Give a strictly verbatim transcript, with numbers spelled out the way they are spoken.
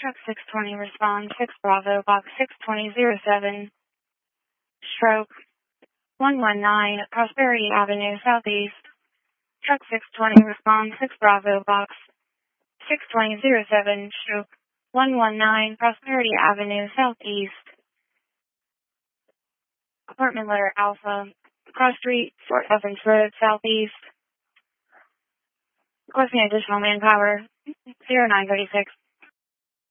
Truck six twenty respond six Bravo Box six twenty zero seven. Stroke one one nine Prosperity Avenue Southeast. Truck six twenty respond six Bravo Box six twenty zero seven. Stroke one one nine Prosperity Avenue Southeast. Apartment letter Alpha. Cross Street, Fort Evans Road Southeast. Requesting additional manpower. zero nine thirty six.